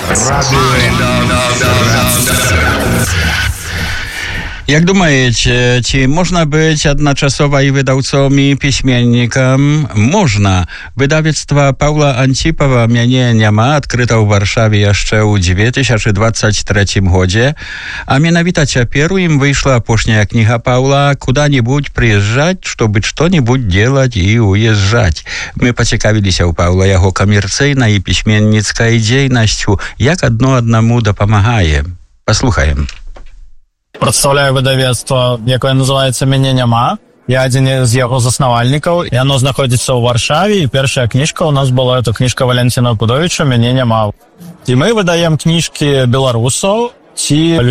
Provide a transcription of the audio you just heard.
Jak думаете, ці можна быць адначасова і вydаўцом і пісьменнікам? Можна. Выдавецтва Паўла Антипова «Мяне няма» адкрыта ў Варшаве яшчэ ў 2023 годзе, а менавіта цяпер у ім выйшла апошняя кніга Паўла «Куда-нибудь приезжать, чтобы что-нибудь делать и уезжать». Мы пацікавіліся ў Паўла яго камерцыйнай і пісьменніцкай дзейнасцю, як адно аднаму дапамагае. Паслухаем. Прадстаўляю выдавецтва, якое называецца «Мяне няма». Я адзін з яго заснавальнікаў. Яно знаходзіцца ў Варшаве, і першая кніжка ў нас была, это кніжка Валянціна Кудовіча «Мяне няма». І мы выдаем кніжкі беларусаў ці